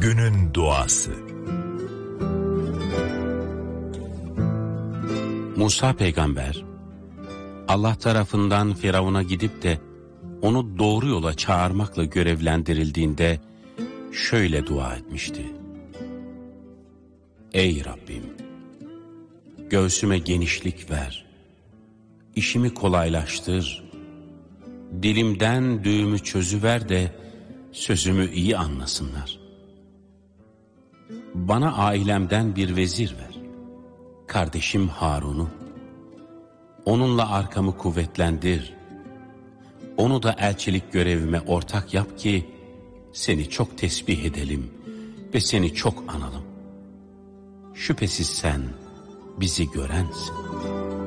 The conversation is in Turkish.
Günün duası. Musa peygamber, Allah tarafından Firavun'a gidip de onu doğru yola çağırmakla görevlendirildiğinde şöyle dua etmişti. Ey Rabbim! Göğsüme genişlik ver, işimi kolaylaştır, dilimden düğümü çözüver de sözümü iyi anlasınlar. Bana ailemden bir vezir ver, kardeşim Harun'u. Onunla arkamı kuvvetlendir, onu da elçilik görevime ortak yap ki seni çok tesbih edelim ve seni çok analım. Şüphesiz sen bizi görensin.